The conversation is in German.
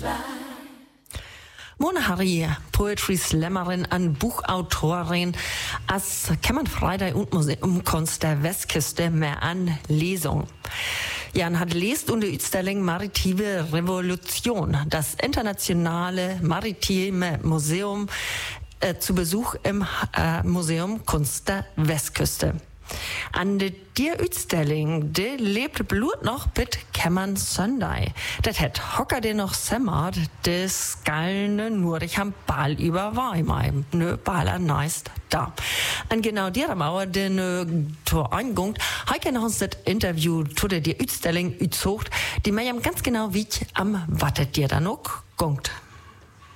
Mona Harry, Poetry Slammerin an Buchautorin, als Kämmern Freitag und Museumkunst der Westküste mehr an Lesung. Jan hat lest unter Utstellung Maritime Revolution, das internationale maritime Museum zu Besuch im Museum Kunst der Westküste. An der Utstellung, de lebt Blut noch mit Kämmern Sunday. Das hat Hocker den noch semmert, des Gallne nur ich am Ball über Weimar, nö Baller neist da. Und genau der Mauer, den Tor eingungt, heike uns das Interview zu der Utstellung utzogt, die mir ganz genau wie am Wattet dir da noch gungt.